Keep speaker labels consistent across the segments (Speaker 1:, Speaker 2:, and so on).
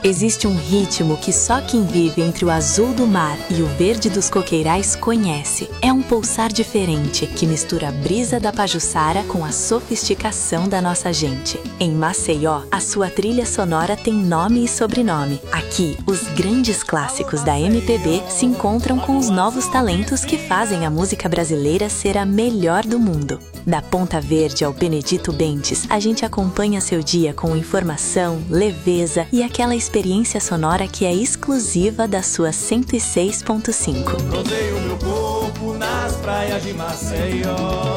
Speaker 1: Existe um ritmo que só quem vive entre o azul do mar e o verde dos coqueirais conhece. É um pulsar diferente que mistura a brisa da Pajuçara com a sofisticação da nossa gente. Em Maceió, a sua trilha sonora tem nome e sobrenome. Aqui, os grandes clássicos da MPB se encontram com os novos talentos que fazem a música brasileira ser a melhor do mundo. Da Ponta Verde ao Benedito Bentes, a gente acompanha seu dia com informação, leveza e aquela experiência sonora que é exclusiva da sua 106.5.
Speaker 2: Rodeio meu corpo nas praias de Maceió.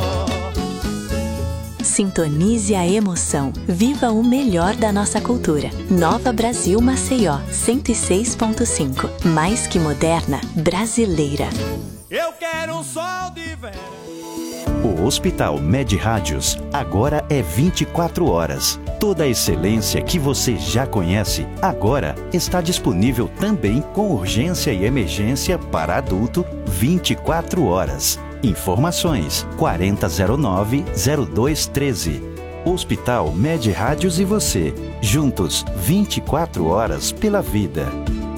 Speaker 1: Sintonize a emoção. Viva o melhor da nossa cultura. Nova Brasil Maceió, 106.5. Mais que moderna, brasileira.
Speaker 2: Eu quero um sol de verão.
Speaker 3: O Hospital Med Rádios agora é 24 horas. Toda a excelência que você já conhece, agora está disponível também com urgência e emergência para adulto 24 horas. Informações 4009-0213. Hospital Med Rádios e você, juntos 24 horas pela vida.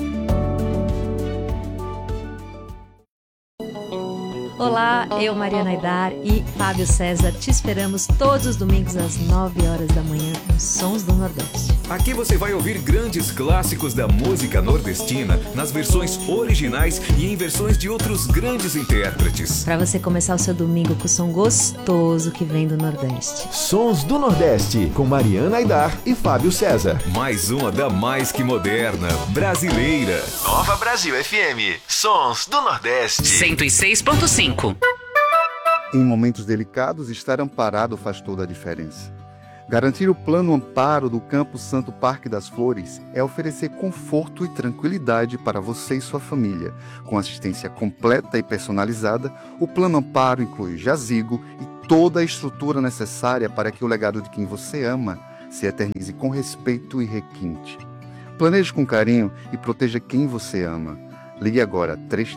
Speaker 4: Olá, eu, Mariana Aidar e Fábio César te esperamos todos os domingos às 9 horas da manhã nos Sons do Nordeste.
Speaker 5: Aqui você vai ouvir grandes clássicos da música nordestina nas versões originais e em versões de outros grandes intérpretes.
Speaker 4: Para você começar o seu domingo com o som gostoso que vem do Nordeste.
Speaker 6: Sons do Nordeste, com Mariana Aidar e Fábio César.
Speaker 5: Mais uma da mais que moderna, brasileira.
Speaker 6: Nova Brasil FM, Sons do Nordeste.
Speaker 7: 106.5.
Speaker 8: Em momentos delicados, estar amparado faz toda a diferença. Garantir o plano amparo do Campo Santo Parque das Flores é oferecer conforto e tranquilidade para você e sua família. Com assistência completa e personalizada, o plano amparo inclui jazigo e toda a estrutura necessária para que o legado de quem você ama se eternize com respeito e requinte. Planeje com carinho e proteja quem você ama. Ligue agora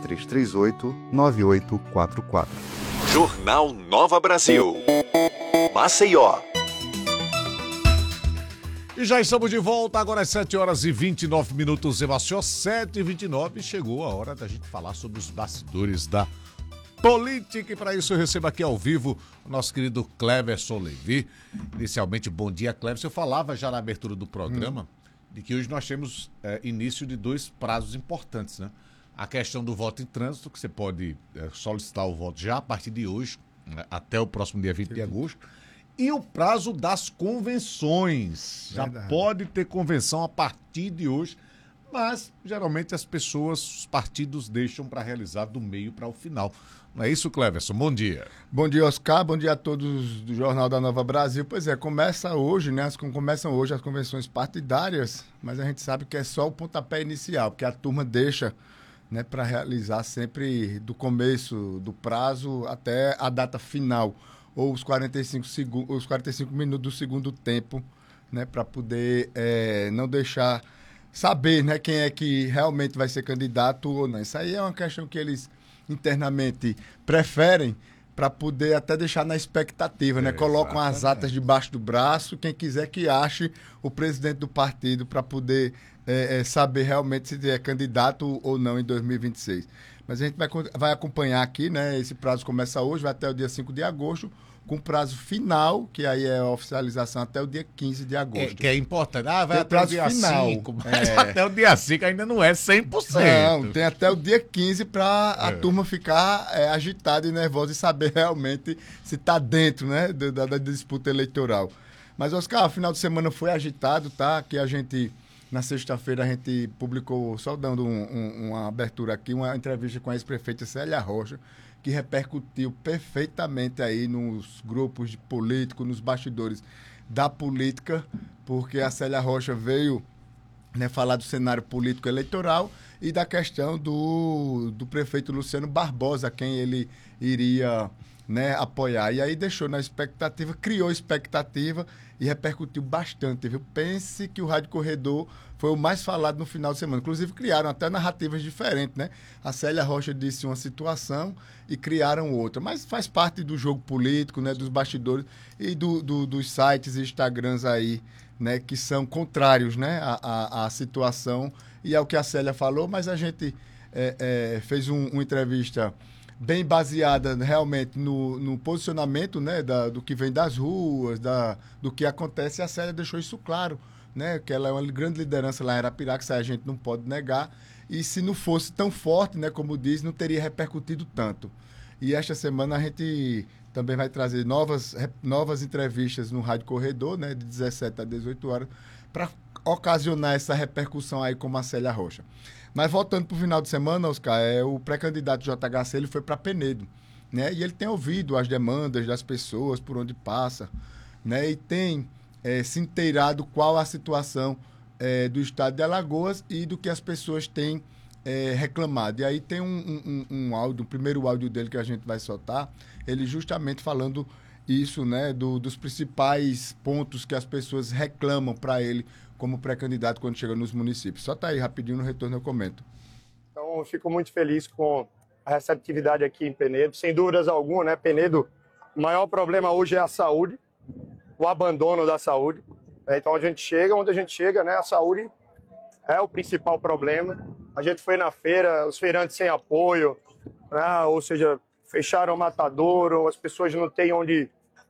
Speaker 8: 3338-9844.
Speaker 6: Jornal Nova Brasil. Maceió.
Speaker 9: E já estamos de volta, agora às 7 horas e 29 minutos em Maceió, 7h29. Chegou a hora da gente falar sobre os bastidores da política. E para isso eu recebo aqui ao vivo o nosso querido Cleverson Levi. Inicialmente, bom dia, Cleverson. Eu falava já na abertura do programa de que hoje nós temos início de dois prazos importantes, né? A questão do voto em trânsito, que você pode solicitar o voto já a partir de hoje, né, até o próximo dia 20 de agosto. E o prazo das convenções. Já pode ter convenção a partir de hoje, mas geralmente as pessoas, os partidos deixam para realizar do meio para o final. Não é isso, Cleverson? Bom dia.
Speaker 10: Bom dia, Oscar. Bom dia a todos do Jornal da Nova Brasil. Pois é, começa hoje, né? Começam hoje as convenções partidárias, mas a gente sabe que é só o pontapé inicial, porque a turma deixa, né, para realizar sempre do começo do prazo até a data final, ou os 45 minutos do segundo tempo, né, para poder não deixar saber, né, quem é que realmente vai ser candidato ou não. Isso aí é uma questão que eles internamente preferem para poder até deixar na expectativa, né? Colocam as atas debaixo do braço, quem quiser que ache o presidente do partido para poder saber realmente se é candidato ou não em 2026. Mas a gente vai acompanhar aqui, né? Esse prazo começa hoje, vai até o dia 5 de agosto, com prazo final, que aí é a oficialização até o dia 15 de agosto.
Speaker 9: Que é importante. Vai até
Speaker 10: prazo
Speaker 9: o dia
Speaker 10: final.
Speaker 9: 5, mas até o dia 5 ainda não é 100%.
Speaker 10: Não, tem até o dia 15 para a turma ficar agitada e nervosa e saber realmente se está dentro, né, da disputa eleitoral. Mas, Oscar, o final de semana foi agitado, tá? Que a gente, na sexta-feira, a gente publicou, só dando uma abertura aqui, uma entrevista com a ex-prefeita Célia Rocha, que repercutiu perfeitamente aí nos grupos de políticos, nos bastidores da política, porque a Célia Rocha veio, né, falar do cenário político eleitoral e da questão do prefeito Luciano Barbosa, quem ele iria, né, apoiar. E aí deixou na expectativa, criou expectativa e repercutiu bastante, viu? Pense que o Rádio Corredor foi o mais falado no final de semana. Inclusive, criaram até narrativas diferentes, né? A Célia Rocha disse uma situação e criaram outra. Mas faz parte do jogo político, né? Dos bastidores e dos sites e Instagrams aí, né, que são contrários, né, à situação e ao que a Célia falou, mas a gente fez uma entrevista bem baseada realmente no posicionamento, né, do que vem das ruas, do que acontece, e a Célia deixou isso claro, né, que ela é uma grande liderança lá em Arapiraca, isso a gente não pode negar, e se não fosse tão forte, né, como diz, não teria repercutido tanto. E esta semana a gente também vai trazer novas entrevistas no Rádio Corredor, né, de 17 a 18 horas, para ocasionar essa repercussão aí com a Célia Rocha. Mas voltando para o final de semana, Oscar, o pré-candidato JHC ele foi para Penedo, né, e ele tem ouvido as demandas das pessoas por onde passa, né, e tem se inteirado qual a situação do estado de Alagoas e do que as pessoas têm reclamado. E aí tem um áudio, o primeiro áudio dele que a gente vai soltar, ele justamente falando isso, né, dos principais pontos que as pessoas reclamam para ele como pré-candidato quando chega nos municípios. Só tá aí rapidinho, no retorno eu comento.
Speaker 7: Então, eu fico muito feliz com a receptividade aqui em Penedo. Sem dúvidas alguma, né, Penedo, o maior problema hoje é a saúde, o abandono da saúde. Então, onde a gente chega, né, a saúde é o principal problema. A gente foi na feira, os feirantes sem apoio, né, ou seja, fecharam o matadouro, as pessoas não têm onde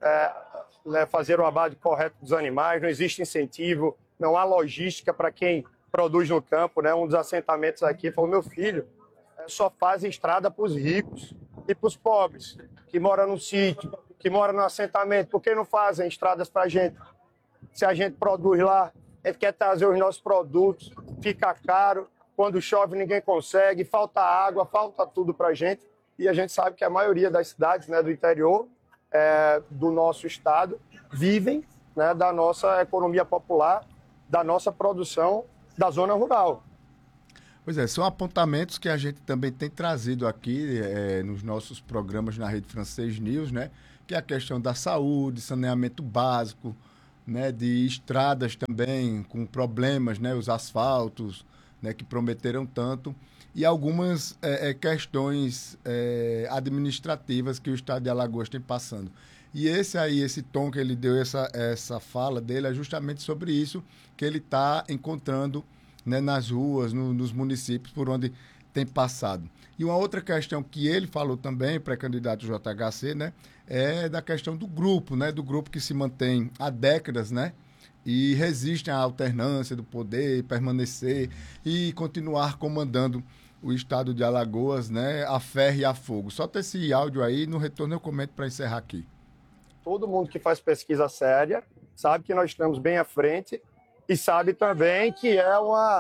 Speaker 7: fazer o abate correto dos animais, não existe incentivo, não há logística para quem produz no campo, né? Um dos assentamentos aqui falou, meu filho, só fazem estrada para os ricos e para os pobres, que moram no sítio, que moram no assentamento, por que não fazem estradas para a gente? Se a gente produz lá, a gente quer trazer os nossos produtos, fica caro, quando chove ninguém consegue, falta água, falta tudo para a gente, e a gente sabe que a maioria das cidades, né, do interior do nosso estado vivem, né, da nossa economia popular, da nossa produção da zona rural.
Speaker 10: Pois é, são apontamentos que a gente também tem trazido aqui nos nossos programas na Rede Francês News, né? Que é a questão da saúde, saneamento básico, né? De estradas também com problemas, né? Os asfaltos, né? Que prometeram tanto, e algumas questões administrativas que o estado de Alagoas tem passando. E esse tom que ele deu, essa fala dele, é justamente sobre isso que ele está encontrando, né, nas ruas, nos municípios por onde tem passado. E uma outra questão que ele falou também, pré-candidato JHC, né, é da questão do grupo, né, do grupo que se mantém há décadas, né, e resistem à alternância do poder, permanecer e continuar comandando o estado de Alagoas, né, a ferro e a fogo. Só ter esse áudio aí, no retorno eu comento para encerrar aqui.
Speaker 7: Todo mundo que faz pesquisa séria sabe que nós estamos bem à frente e sabe também que é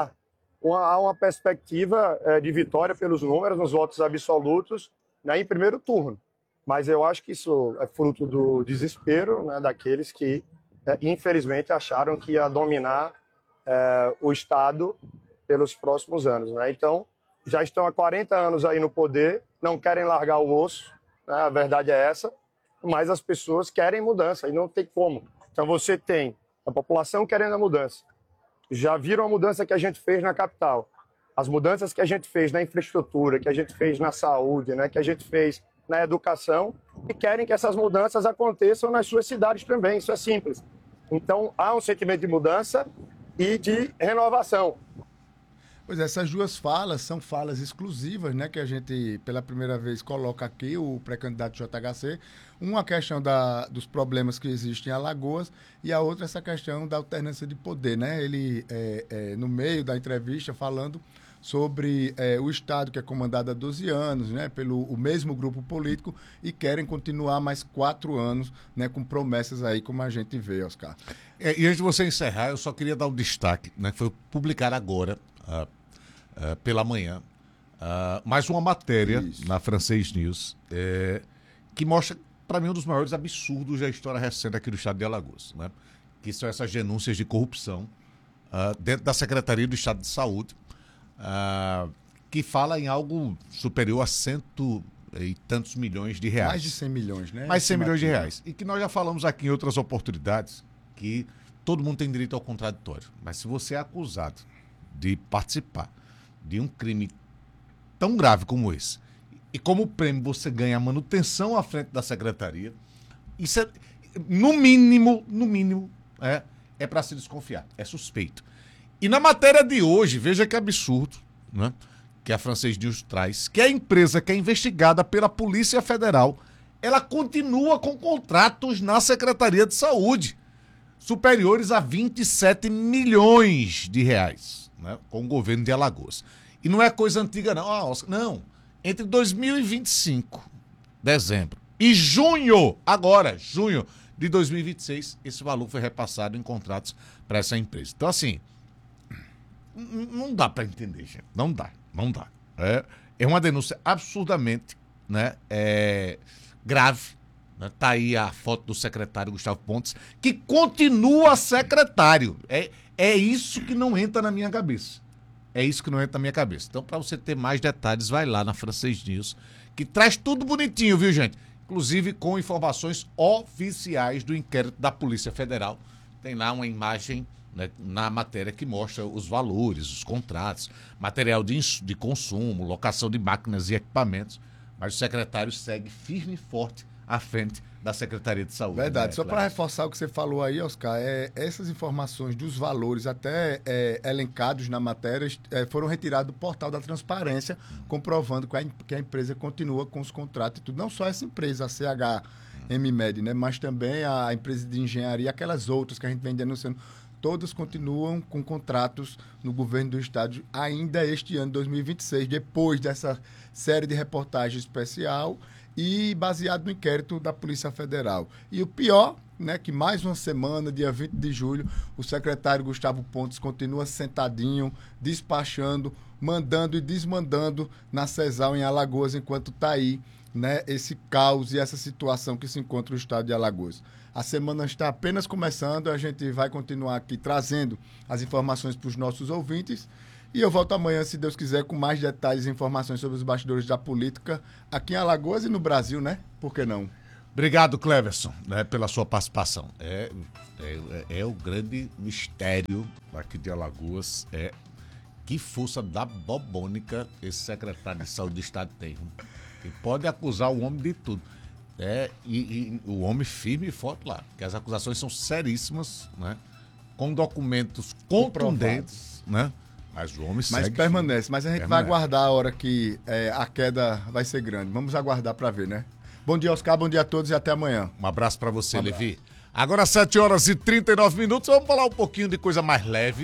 Speaker 7: uma perspectiva de vitória pelos números, nos votos absolutos, né, em primeiro turno. Mas eu acho que isso é fruto do desespero, né, daqueles que, infelizmente, acharam que ia dominar o Estado pelos próximos anos, né? Então, já estão há 40 anos aí no poder, não querem largar o osso, né, a verdade é essa, mas as pessoas querem mudança e não tem como. Então você tem a população querendo a mudança. Já viram a mudança que a gente fez na capital, as mudanças que a gente fez na infraestrutura, que a gente fez na saúde, né, que a gente fez na educação, e querem que essas mudanças aconteçam nas suas cidades também, isso é simples. Então há um sentimento de mudança e de renovação.
Speaker 10: Pois é, essas duas falas são falas exclusivas, né, que a gente, pela primeira vez, coloca aqui, o pré-candidato JHC. Uma questão dos problemas que existem em Alagoas e a outra essa questão da alternância de poder, né? Ele, no meio da entrevista, falando sobre o Estado que é comandado há 12 anos, né, pelo o mesmo grupo político, e querem continuar mais 4 anos, né, com promessas aí, como a gente vê, Oscar.
Speaker 9: E antes de você encerrar, eu só queria dar um destaque, né, que foi publicar agora, pela manhã, mais uma matéria na Francês News, que mostra, para mim, um dos maiores absurdos da história recente aqui do estado de Alagoas, né? Que são essas denúncias de corrupção dentro da Secretaria do Estado de Saúde, que fala em algo superior a 100 e tantos milhões de reais.
Speaker 10: Mais de 100 milhões, né?
Speaker 9: Mais de 100 milhões de reais. E que nós já falamos aqui em outras oportunidades que todo mundo tem direito ao contraditório. Mas se você é acusado de participar de um crime tão grave como esse, e como prêmio você ganha a manutenção à frente da secretaria, isso é, no mínimo, é para se desconfiar, é suspeito. E na matéria de hoje, veja que absurdo, né? Que a Francês News traz, que a empresa que é investigada pela Polícia Federal, ela continua com contratos na Secretaria de Saúde, superiores a 27 milhões de reais, né? Com o governo de Alagoas. E não é coisa antiga não, Oscar, não. Entre 2025, dezembro, e junho de 2026, esse valor foi repassado em contratos para essa empresa. Então, assim, não dá para entender, gente. Não dá. É uma denúncia absurdamente, né, grave. Né? Tá aí a foto do secretário Gustavo Pontes, que continua secretário. É isso que não entra na minha cabeça. Então, para você ter mais detalhes, vai lá na Francês News, que traz tudo bonitinho, viu, gente? Inclusive com informações oficiais do inquérito da Polícia Federal. Tem lá uma imagem, né, na matéria que mostra os valores, os contratos, material de consumo, locação de máquinas e equipamentos. Mas o secretário segue firme e forte à frente da Secretaria de Saúde.
Speaker 10: Verdade.
Speaker 9: Né,
Speaker 10: só para reforçar o que você falou aí, Oscar, essas informações dos valores até elencados na matéria foram retirados do portal da transparência, comprovando que a empresa continua com os contratos e tudo. Não só essa empresa, a CHMMed, né, mas também a empresa de engenharia, aquelas outras que a gente vem denunciando, todas continuam com contratos no governo do estado ainda este ano, 2026, depois dessa série de reportagem especial e baseado no inquérito da Polícia Federal. E o pior, né, que mais uma semana, dia 20 de julho, o secretário Gustavo Pontes continua sentadinho, despachando, mandando e desmandando na CESAL em Alagoas, enquanto está aí, né, esse caos e essa situação que se encontra no estado de Alagoas. A semana está apenas começando, a gente vai continuar aqui trazendo as informações para os nossos ouvintes. E eu volto amanhã, se Deus quiser, com mais detalhes e informações sobre os bastidores da política aqui em Alagoas e no Brasil, né? Por que não?
Speaker 9: Obrigado, Cleverson, né, pela sua participação. É o grande mistério aqui de Alagoas, que força da bobônica esse secretário de saúde do estado tem. Que pode acusar o homem de tudo. E o homem firme e forte lá, porque as acusações são seríssimas, né? Com documentos contundentes, né? Mas o homem segue.
Speaker 10: Mas permanece. Mas a gente vai aguardar a hora que a queda vai ser grande. Vamos aguardar para ver, né? Bom dia, Oscar. Bom dia a todos e até amanhã.
Speaker 9: Um abraço para você, Levi. Agora, 7h39. Vamos falar um pouquinho de coisa mais leve.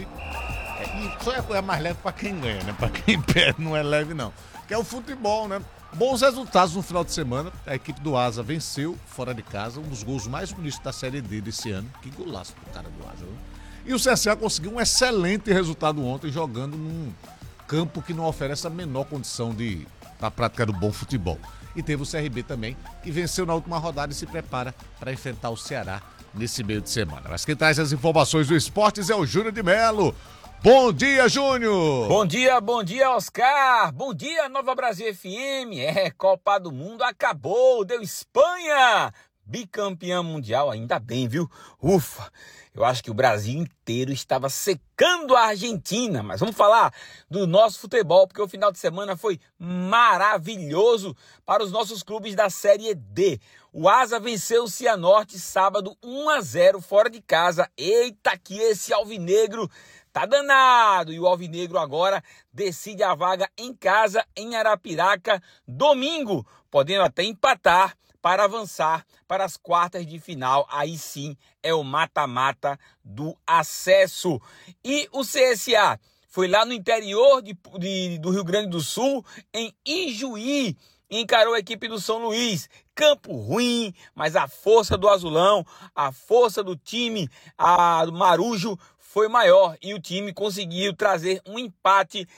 Speaker 9: E só é a coisa mais leve para quem ganha, né? Para quem perde não é leve, não. Que é o futebol, né? Bons resultados no final de semana. A equipe do Asa venceu fora de casa, um dos gols mais bonitos da Série D desse ano. Que golaço pro cara do Asa, né? E o CSA conseguiu um excelente resultado ontem, jogando num campo que não oferece a menor condição da prática do bom futebol. E teve o CRB também, que venceu na última rodada e se prepara para enfrentar o Ceará nesse meio de semana. Mas quem traz as informações do esportes é o Júnior de Melo. Bom dia, Júnior!
Speaker 11: Bom dia, Oscar! Bom dia, Nova Brasil FM! Copa do Mundo acabou, deu Espanha! Bicampeão mundial, ainda bem, viu? Ufa! Eu acho que o Brasil inteiro estava secando a Argentina, mas vamos falar do nosso futebol, porque o final de semana foi maravilhoso para os nossos clubes da Série D. O Asa venceu o Cianorte sábado 1-0 fora de casa. Eita, que esse alvinegro tá danado! E o alvinegro agora decide a vaga em casa, em Arapiraca, domingo, podendo até empatar para avançar para as quartas de final. Aí sim é o mata-mata do acesso. E o CSA foi lá no interior do Rio Grande do Sul, em Ijuí, encarou a equipe do São Luís. Campo ruim, mas a força do Azulão, a força do time do Marujo foi maior e o time conseguiu trazer um empate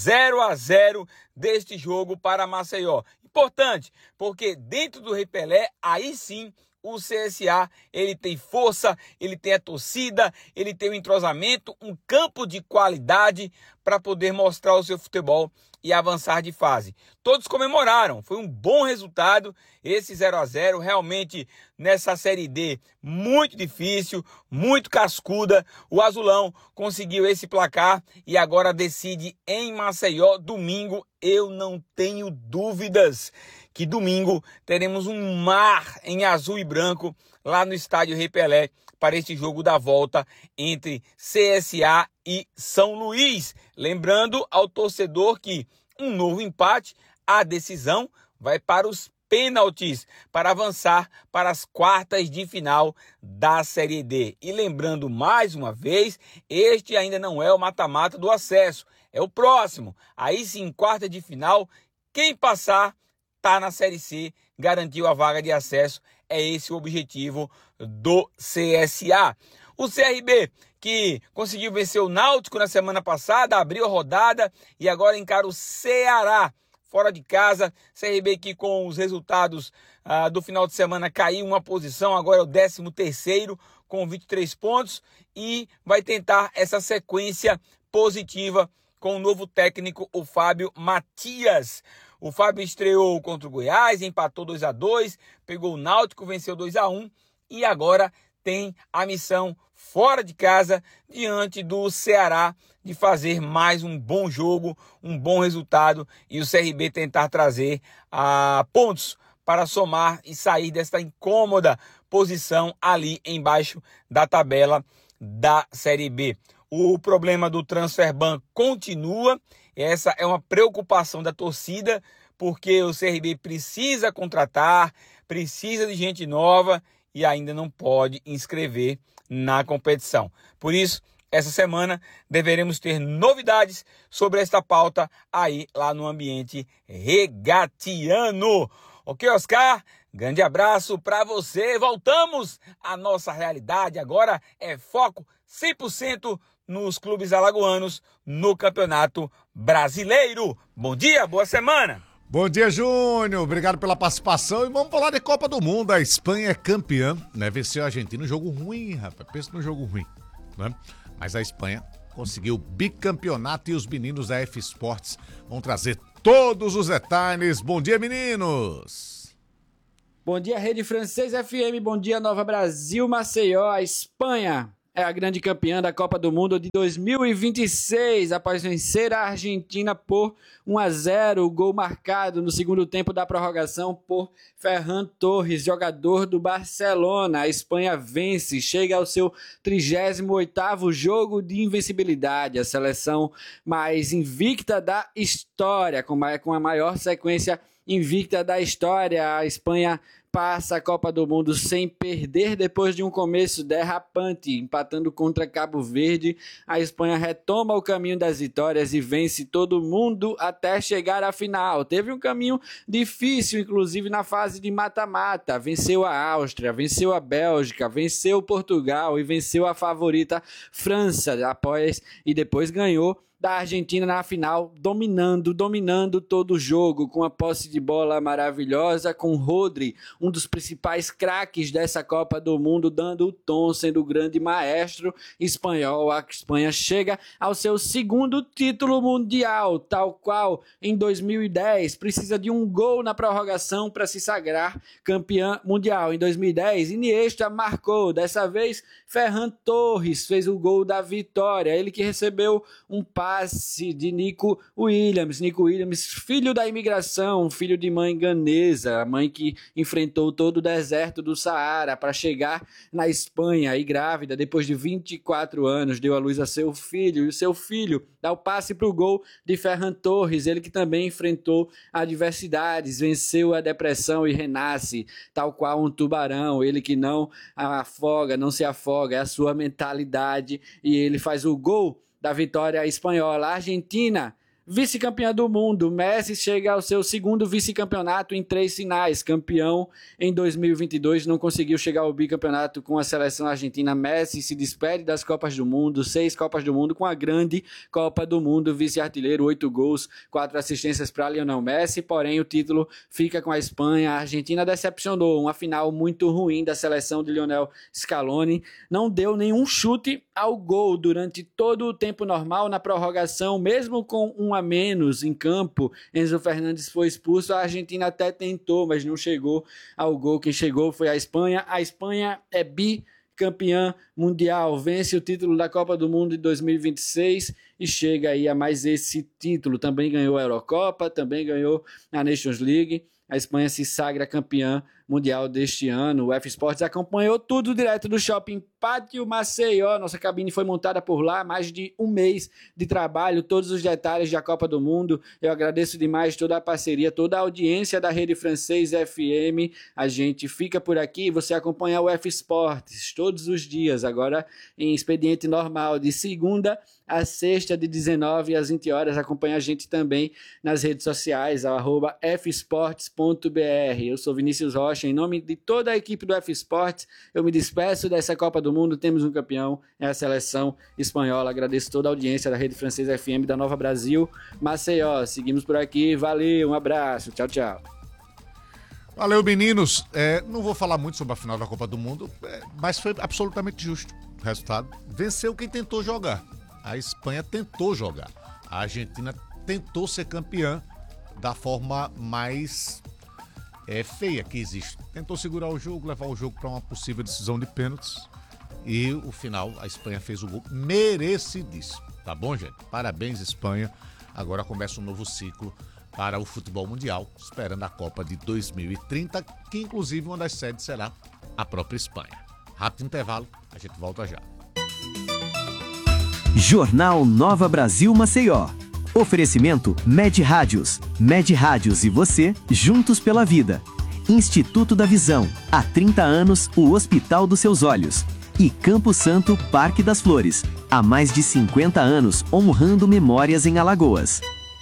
Speaker 11: 0-0 deste jogo para Maceió. Importante, porque dentro do Rei Pelé, aí sim, o CSA, ele tem força, ele tem a torcida, ele tem o entrosamento, um campo de qualidade para poder mostrar o seu futebol e avançar de fase. Todos comemoraram, foi um bom resultado, esse 0-0, realmente nessa Série D, muito difícil, muito cascuda. O Azulão conseguiu esse placar e agora decide em Maceió, domingo. Eu não tenho dúvidas que domingo teremos um mar em azul e branco lá no estádio Rei Pelé para este jogo da volta entre CSA e São Luís. Lembrando ao torcedor que um novo empate, a decisão vai para os pênaltis para avançar para as quartas de final da Série D. E lembrando mais uma vez, este ainda não é o mata-mata do acesso, é o próximo. Aí sim, quarta de final, quem passar está na Série C, garantiu a vaga de acesso. É esse o objetivo do CSA. O CRB, que conseguiu vencer o Náutico na semana passada, abriu a rodada e agora encara o Ceará fora de casa. CRB que com os resultados do final de semana caiu uma posição, agora é o 13º com 23 pontos e vai tentar essa sequência positiva com o novo técnico, o Fábio Matias. O Fábio estreou contra o Goiás, empatou 2-2, pegou o Náutico, venceu 2-1 e agora tem a missão fora de casa, diante do Ceará, de fazer mais um bom jogo, um bom resultado e o CRB tentar trazer pontos para somar e sair desta incômoda posição ali embaixo da tabela da Série B. O problema do transfer ban continua, essa é uma preocupação da torcida, porque o CRB precisa contratar, precisa de gente nova e ainda não pode inscrever na competição. Por isso, essa semana deveremos ter novidades sobre esta pauta aí lá no ambiente regatiano. Ok, Oscar? Grande abraço para você. Voltamos à nossa realidade. Agora é foco 100% nos clubes alagoanos no Campeonato Brasileiro. Bom dia, boa semana.
Speaker 9: Bom dia, Júnior. Obrigado pela participação. E vamos falar de Copa do Mundo. A Espanha é campeã, né? Venceu a Argentina. Um jogo ruim, rapaz. Pensa num jogo ruim, né? Mas a Espanha conseguiu o bicampeonato e os meninos da F Sports vão trazer todos os detalhes. Bom dia, meninos.
Speaker 12: Bom dia, Rede Francês FM. Bom dia, Nova Brasil, Maceió. A Espanha é a grande campeã da Copa do Mundo de 2026, após vencer a Argentina por 1-0, o gol marcado no segundo tempo da prorrogação por Ferran Torres, jogador do Barcelona. A Espanha vence, chega ao seu 38º jogo de invencibilidade, a seleção mais invicta da história, com a maior sequência invicta da história. A Espanha passa a Copa do Mundo sem perder depois de um começo derrapante, empatando contra Cabo Verde. A Espanha retoma o caminho das vitórias e vence todo mundo até chegar à final. Teve um caminho difícil, inclusive na fase de mata-mata. Venceu a Áustria, venceu a Bélgica, venceu Portugal e venceu a favorita França e depois ganhou da Argentina na final, dominando todo o jogo, com a posse de bola maravilhosa, com Rodri, um dos principais craques dessa Copa do Mundo, dando o tom, sendo o grande maestro espanhol. A Espanha chega ao seu segundo título mundial, tal qual em 2010, precisa de um gol na prorrogação para se sagrar campeã mundial. Em 2010, Iniesta marcou, dessa vez Ferran Torres fez o gol da vitória, ele que recebeu um passe de Nico Williams, filho da imigração, filho de mãe ganesa, a mãe que enfrentou todo o deserto do Saara para chegar na Espanha, e grávida, depois de 24 anos, deu à luz a seu filho, e o seu filho dá o passe para o gol de Ferran Torres, ele que também enfrentou adversidades, venceu a depressão e renasce, tal qual um tubarão, ele que não se afoga, é a sua mentalidade, e ele faz o gol da vitória espanhola. A Argentina, vice-campeã do mundo. Messi chega ao seu segundo vice-campeonato em 3 finais. Campeão em 2022, não conseguiu chegar ao bicampeonato com a seleção argentina. Messi se despede das Copas do Mundo, 6 Copas do Mundo, com a grande Copa do Mundo, vice-artilheiro, 8 gols, 4 assistências para Lionel Messi, porém o título fica com a Espanha. A Argentina decepcionou, uma final muito ruim da seleção de Lionel Scaloni, não deu nenhum chute ao gol durante todo o tempo normal. Na prorrogação, mesmo com 1 a menos em campo, Enzo Fernandes foi expulso. A Argentina até tentou, mas não chegou ao gol. Quem chegou foi a Espanha. A Espanha é bicampeã mundial, vence o título da Copa do Mundo de 2026 e chega aí a mais esse título. Também ganhou a Eurocopa, também ganhou a Nations League. A Espanha se sagra campeã mundial deste ano. O F-Sports acompanhou tudo direto do Shopping Pátio Maceió. Nossa cabine foi montada por lá, mais de um mês de trabalho, todos os detalhes da Copa do Mundo. Eu agradeço demais toda a parceria, toda a audiência da Rede Francês FM. A gente fica por aqui, você acompanha o F-Sports todos os dias, agora em expediente normal, de segunda a sexta, de 19 às 20 horas. Acompanha a gente também nas redes sociais, @fsports.br. Eu sou Vinícius Rocha, em nome de toda a equipe do F-Sports, eu me despeço dessa Copa do Mundo. Temos um campeão, é a seleção espanhola. Agradeço toda a audiência da Rede Francês FM da Nova Brasil Maceió. Seguimos por aqui, valeu, um abraço, tchau, tchau.
Speaker 9: Valeu, meninos. Não vou falar muito sobre a final da Copa do Mundo, mas foi absolutamente justo o resultado. Venceu quem tentou jogar. A Espanha tentou jogar. A Argentina tentou ser campeã da forma mais feia que existe. Tentou segurar o jogo, levar o jogo para uma possível decisão de pênaltis. E o final, a Espanha fez o gol merecidíssimo. Tá bom, gente? Parabéns, Espanha. Agora começa um novo ciclo para o futebol mundial, esperando a Copa de 2030, que inclusive uma das sedes será a própria Espanha. Rápido intervalo, a gente volta já.
Speaker 13: Jornal Nova Brasil Maceió. Oferecimento Med Rádios. Med Rádios e você, juntos pela vida. Instituto da Visão. Há 30 anos, o Hospital dos Seus Olhos. E Campo Santo, Parque das Flores. Há mais de 50 anos, honrando memórias em Alagoas.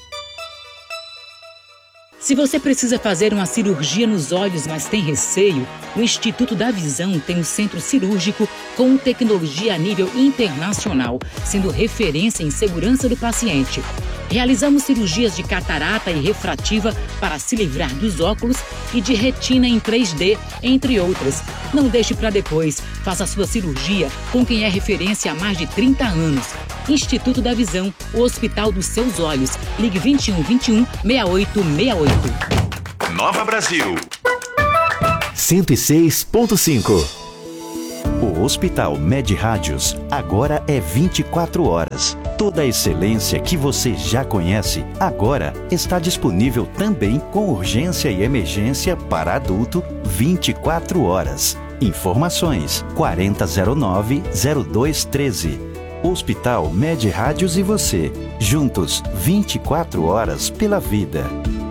Speaker 14: Se você precisa fazer uma cirurgia nos olhos, mas tem receio, o Instituto da Visão tem um centro cirúrgico com tecnologia a nível internacional, sendo referência em segurança do paciente. Realizamos cirurgias de catarata e refrativa para se livrar dos óculos e de retina em 3D, entre outras. Não deixe para depois. Faça sua cirurgia com quem é referência há mais de 30 anos. Instituto da Visão, o Hospital dos Seus Olhos. Ligue 21 6868.
Speaker 3: Nova Brasil 106.5. O Hospital Med Rádios agora é 24 horas. Toda a excelência que você já conhece agora está disponível também com urgência e emergência para adulto 24 horas. Informações 4009-0213. Hospital Med Rádios e você, juntos 24 horas pela vida.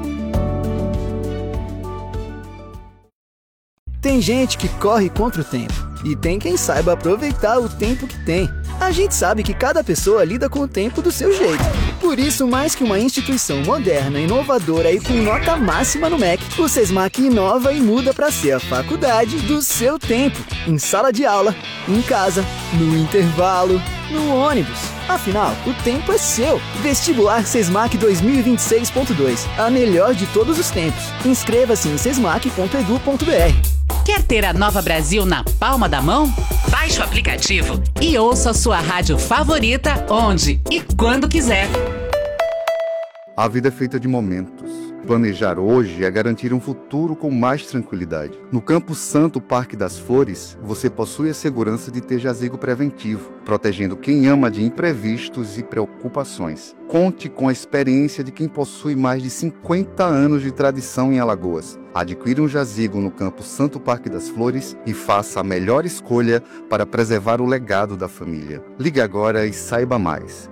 Speaker 15: Tem gente que corre contra o tempo e tem quem saiba aproveitar o tempo que tem. A gente sabe que cada pessoa lida com o tempo do seu jeito. Por isso, mais que uma instituição moderna, inovadora e com nota máxima no MEC, o Sesmac inova e muda para ser a faculdade do seu tempo. Em sala de aula, em casa, no intervalo, no ônibus. Afinal, o tempo é seu. Vestibular Sesmac 2026.2. A melhor de todos os tempos. Inscreva-se em sesmac.edu.br.
Speaker 16: Quer ter a Nova Brasil na palma da mão? Baixe o aplicativo e ouça a sua rádio favorita onde e quando quiser.
Speaker 8: A vida é feita de momentos. Planejar hoje é garantir um futuro com mais tranquilidade. No Campo Santo Parque das Flores, você possui a segurança de ter jazigo preventivo, protegendo quem ama de imprevistos e preocupações. Conte com a experiência de quem possui mais de 50 anos de tradição em Alagoas. Adquira um jazigo no Campo Santo Parque das Flores e faça a melhor escolha para preservar o legado da família. Ligue agora e saiba mais.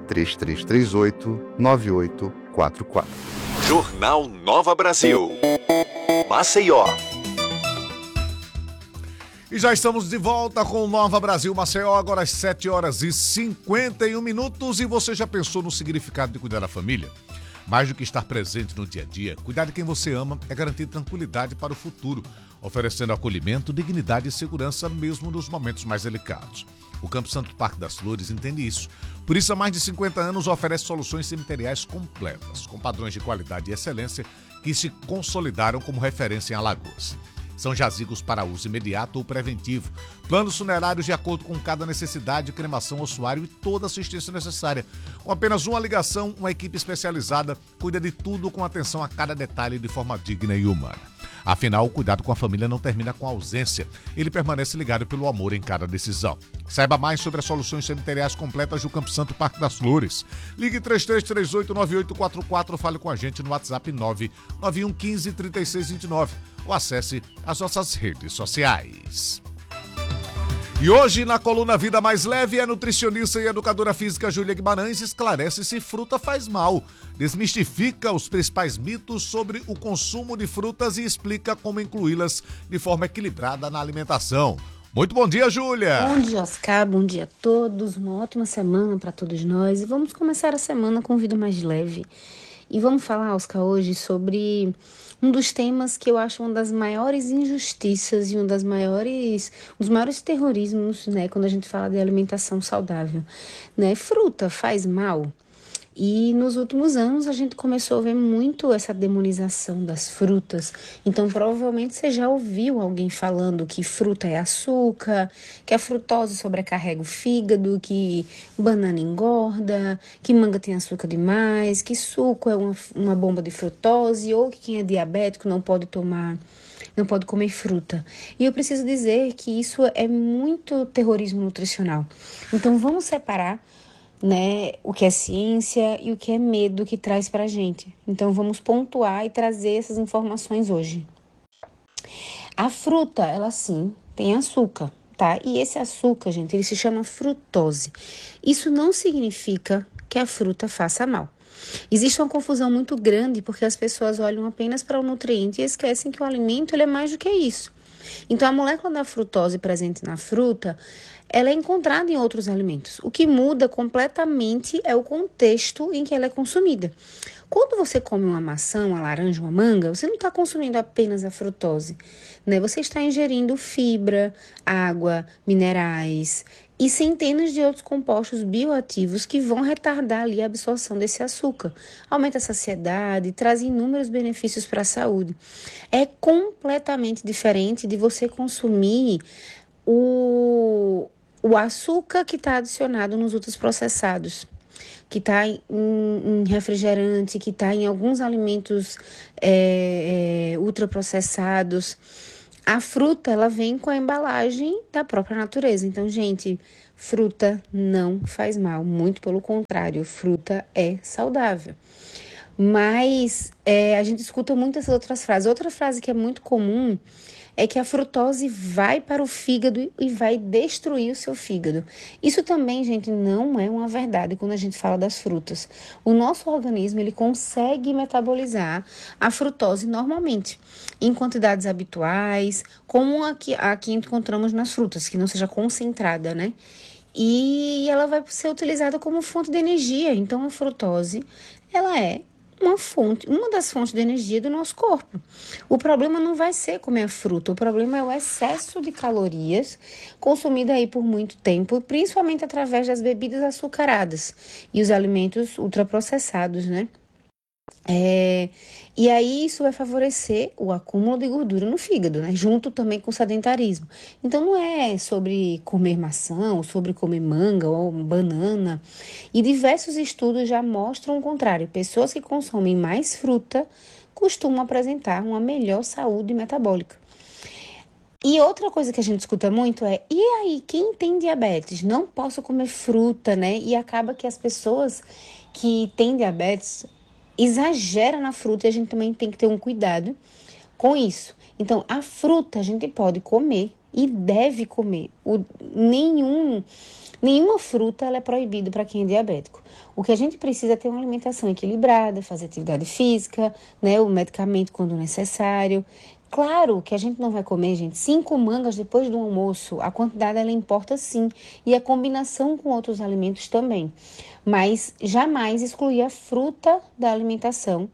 Speaker 8: 3338-9844.
Speaker 3: Jornal Nova Brasil Maceió.
Speaker 9: E já estamos de volta com o Nova Brasil Maceió, agora às 7h51. E você já pensou no significado de cuidar da família? Mais do que estar presente no dia a dia, cuidar de quem você ama é garantir tranquilidade para o futuro, oferecendo acolhimento, dignidade e segurança mesmo nos momentos mais delicados. O Campo Santo Parque das Flores entende isso. Por isso, há mais de 50 anos, oferece soluções cemiteriais completas, com padrões de qualidade e excelência que se consolidaram como referência em Alagoas. São jazigos para uso imediato ou preventivo, planos funerários de acordo com cada necessidade, cremação, ossuário e toda a assistência necessária. Com apenas uma ligação, uma equipe especializada cuida de tudo com atenção a cada detalhe de forma digna e humana. Afinal, o cuidado com a família não termina com a ausência. Ele permanece ligado pelo amor em cada decisão. Saiba mais sobre as soluções sanitárias completas do Campo Santo Parque das Flores. Ligue 3338-9844, fale com a gente no WhatsApp 991153629 ou acesse as nossas redes sociais. E hoje, na coluna Vida Mais Leve, a nutricionista e educadora física Júlia Guimarães esclarece se fruta faz mal, desmistifica os principais mitos sobre o consumo de frutas e explica como incluí-las de forma equilibrada na alimentação. Muito bom dia, Júlia!
Speaker 17: Bom dia, Oscar, bom dia a todos, uma ótima semana para todos nós. E vamos começar a semana com Vida Mais Leve. E vamos falar, Oscar, hoje sobre um dos temas que eu acho uma das maiores injustiças e um dos maiores terrorismos, né, quando a gente fala de alimentação saudável, né? Fruta faz mal? E nos últimos anos a gente começou a ver muito essa demonização das frutas. Então provavelmente você já ouviu alguém falando que fruta é açúcar, que a frutose sobrecarrega o fígado, que banana engorda, que manga tem açúcar demais, que suco é uma bomba de frutose, ou que quem é diabético não pode comer fruta. E eu preciso dizer que isso é muito terrorismo nutricional. Então vamos separar, né, o que é ciência e o que é medo que traz pra gente. Então vamos pontuar e trazer essas informações hoje. A fruta, ela sim, tem açúcar, tá? E esse açúcar, gente, ele se chama frutose. Isso não significa que a fruta faça mal. Existe uma confusão muito grande porque as pessoas olham apenas para o nutriente e esquecem que o alimento ele é mais do que isso. Então a molécula da frutose presente na fruta, ela é encontrada em outros alimentos. O que muda completamente é o contexto em que ela é consumida. Quando você come uma maçã, uma laranja, uma manga, você não está consumindo apenas a frutose, né? Você está ingerindo fibra, água, minerais e centenas de outros compostos bioativos que vão retardar ali a absorção desse açúcar. Aumenta a saciedade, traz inúmeros benefícios para a saúde. É completamente diferente de você consumir o açúcar que está adicionado nos outros processados, que está em refrigerante, que está em alguns alimentos ultraprocessados. A fruta, ela vem com a embalagem da própria natureza. Então, gente, fruta não faz mal, muito pelo contrário, fruta é saudável. Mas a gente escuta muito essas outras frases. Outra frase que é muito comum é que a frutose vai para o fígado e vai destruir o seu fígado. Isso também, gente, não é uma verdade quando a gente fala das frutas. O nosso organismo, ele consegue metabolizar a frutose normalmente, em quantidades habituais, como a que encontramos nas frutas, que não seja concentrada, né? E ela vai ser utilizada como fonte de energia. Então, a frutose, ela é uma das fontes de energia do nosso corpo. O problema não vai ser comer a fruta, o problema é o excesso de calorias consumido aí por muito tempo, principalmente através das bebidas açucaradas e os alimentos ultraprocessados, né? E aí isso vai favorecer o acúmulo de gordura no fígado, né? Junto também com o sedentarismo. Então não é sobre comer maçã, ou sobre comer manga ou banana. E diversos estudos já mostram o contrário. Pessoas que consomem mais fruta costumam apresentar uma melhor saúde metabólica. E outra coisa que a gente escuta muito é: e aí, quem tem diabetes? Não posso comer fruta, né? E acaba que as pessoas que têm diabetes exagera na fruta e a gente também tem que ter um cuidado com isso. Então, a fruta a gente pode comer e deve comer. Nenhuma fruta ela é proibida para quem é diabético. O que a gente precisa é ter uma alimentação equilibrada, fazer atividade física, né, o medicamento quando necessário. Claro que a gente não vai comer, gente, 5 mangas depois do almoço. A quantidade, ela importa sim. E a combinação com outros alimentos também. Mas jamais excluir a fruta da alimentação.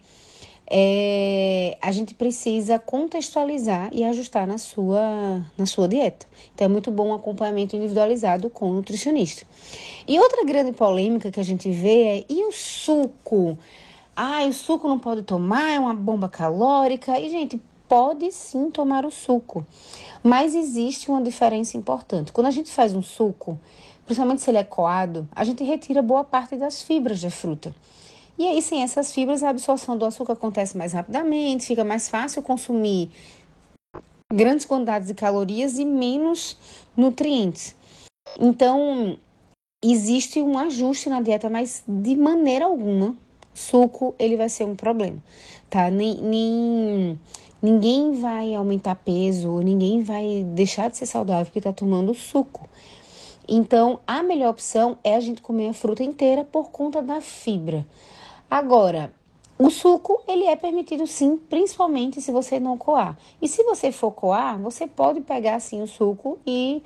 Speaker 17: A gente precisa contextualizar e ajustar na sua dieta. Então, é muito bom um acompanhamento individualizado com o nutricionista. E outra grande polêmica que a gente vê é: e o suco? O suco não pode tomar, é uma bomba calórica. E, gente, pode sim tomar o suco, mas existe uma diferença importante. Quando a gente faz um suco, principalmente se ele é coado, a gente retira boa parte das fibras da fruta. E aí, sem essas fibras, a absorção do açúcar acontece mais rapidamente, fica mais fácil consumir grandes quantidades de calorias e menos nutrientes. Então, existe um ajuste na dieta, mas de maneira alguma, suco ele vai ser um problema, tá? Ninguém vai aumentar peso, ninguém vai deixar de ser saudável porque está tomando suco. Então, a melhor opção é a gente comer a fruta inteira por conta da fibra. Agora, o suco, ele é permitido sim, principalmente se você não coar. E se você for coar, você pode pegar assim o suco e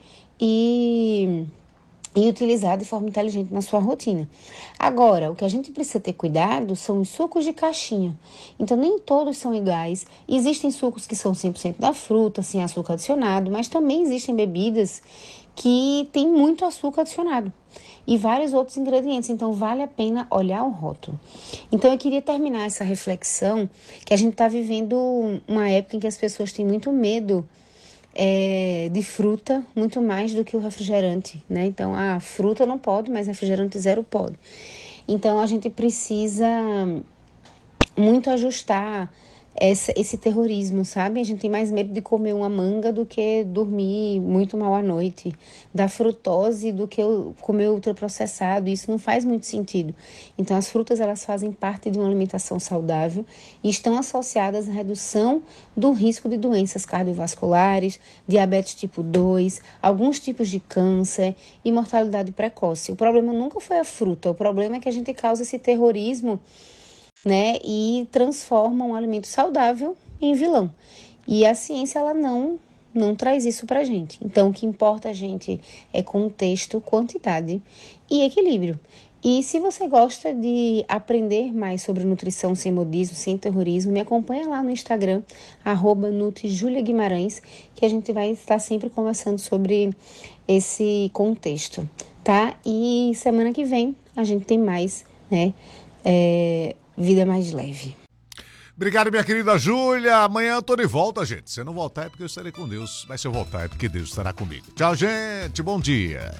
Speaker 17: utilizar de forma inteligente na sua rotina. Agora, o que a gente precisa ter cuidado são os sucos de caixinha. Então, nem todos são iguais. Existem sucos que são 100% da fruta, sem açúcar adicionado, mas também existem bebidas que têm muito açúcar adicionado e vários outros ingredientes, então vale a pena olhar o rótulo. Então eu queria terminar essa reflexão que a gente está vivendo uma época em que as pessoas têm muito medo de fruta, muito mais do que o refrigerante, né? Então a fruta não pode, mas refrigerante zero pode. Então a gente precisa muito ajustar esse terrorismo, sabe? A gente tem mais medo de comer uma manga do que dormir muito mal à noite, da frutose do que comer ultraprocessado. Isso não faz muito sentido. Então, as frutas, elas fazem parte de uma alimentação saudável e estão associadas à redução do risco de doenças cardiovasculares, diabetes tipo 2, alguns tipos de câncer e mortalidade precoce. O problema nunca foi a fruta, o problema é que a gente causa esse terrorismo, né, e transforma um alimento saudável em vilão. E a ciência, ela não traz isso pra gente. Então, o que importa a gente é contexto, quantidade e equilíbrio. E se você gosta de aprender mais sobre nutrição sem modismo, sem terrorismo, me acompanha lá no Instagram, @NutriJuliaGuimarães, que a gente vai estar sempre conversando sobre esse contexto, tá? E semana que vem a gente tem mais, né, Vida Mais Leve.
Speaker 9: Obrigado, minha querida Júlia. Amanhã eu tô de volta, gente. Se eu não voltar é porque eu estarei com Deus. Mas se eu voltar é porque Deus estará comigo. Tchau, gente. Bom dia.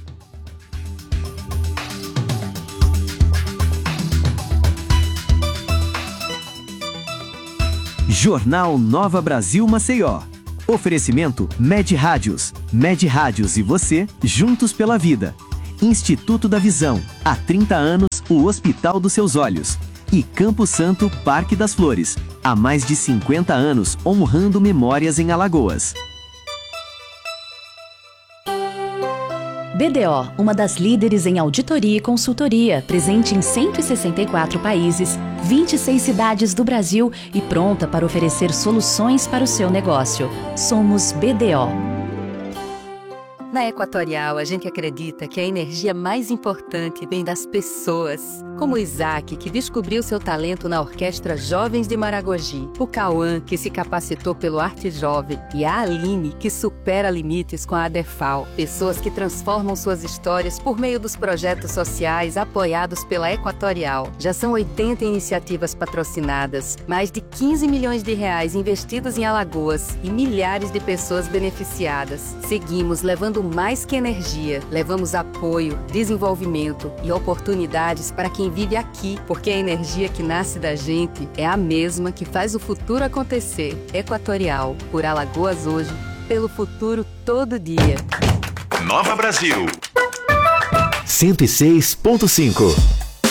Speaker 13: Jornal Nova Brasil Maceió. Oferecimento Med Rádios. Med Rádios e você, juntos pela vida. Instituto da Visão. Há 30 anos, o Hospital dos Seus Olhos. E Campo Santo, Parque das Flores. Há mais de 50 anos, honrando memórias em Alagoas.
Speaker 1: BDO, uma das líderes em auditoria e consultoria, presente em 164 países, 26 cidades do Brasil e pronta para oferecer soluções para o seu negócio. Somos BDO.
Speaker 18: Na Equatorial, a gente acredita que a energia mais importante vem das pessoas. Como o Isaac, que descobriu seu talento na Orquestra Jovens de Maragogi. O Cauã, que se capacitou pelo Arte Jovem. E a Aline, que supera limites com a ADEFAL. Pessoas que transformam suas histórias por meio dos projetos sociais apoiados pela Equatorial. Já são 80 iniciativas patrocinadas, mais de 15 milhões de reais investidos em Alagoas e milhares de pessoas beneficiadas. Seguimos levando mais que energia, levamos apoio, desenvolvimento e oportunidades para quem vive aqui, porque a energia que nasce da gente é a mesma que faz o futuro acontecer. Equatorial, por Alagoas hoje, pelo futuro todo dia.
Speaker 5: Nova Brasil
Speaker 6: 106.5